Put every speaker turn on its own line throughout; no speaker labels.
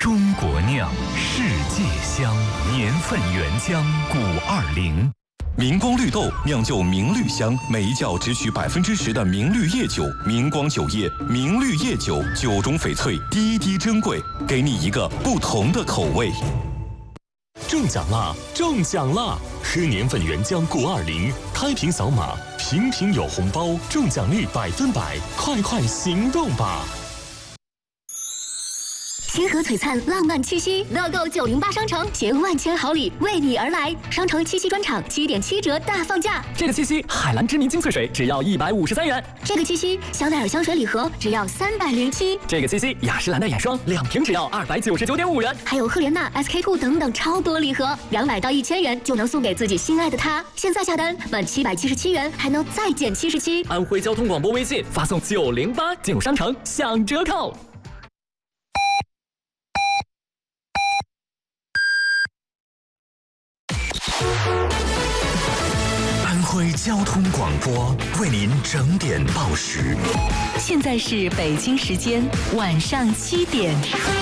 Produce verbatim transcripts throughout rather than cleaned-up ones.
中国酿，世界香，年份原浆五二零。明光绿豆酿就明绿香，每一窖只取百分之十的明绿叶酒。明光酒业，明绿叶酒，酒中翡翠，滴滴珍贵，给你一个不同的口味。
中奖啦！中奖啦！喝年份原浆谷二零，开瓶扫码，瓶瓶有红包，中奖率百分百，快快行动吧！
星河璀璨，浪漫七夕，乐购九零八商城携万千好礼为你而来。商城七夕专场七点七折大放价。
这个七夕，海蓝之谜精粹水只要一百五十三元。
这个七夕，香奈儿香水礼盒只要三百零七。
这个七夕，雅诗兰黛眼霜两瓶只要二百九十九点五元。
还有赫莲娜、S K two 等等超多礼盒，两百到一千元就能送给自己心爱的他。现在下单满七百七十七元还能再减七十七。
安徽交通广播微信发送九零八进入商城享折扣。
安徽交通广播为您整点报时。
现在是北京时间晚上七点。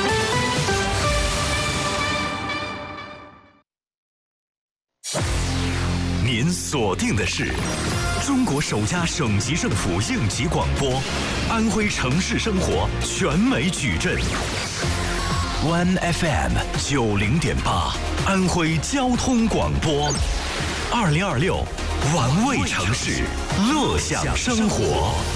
您锁定的是中国首家省级政府应急广播，安徽城市生活全美矩阵。One F M 九零点八，安徽交通广播，二零二六，玩味城市，乐享生活。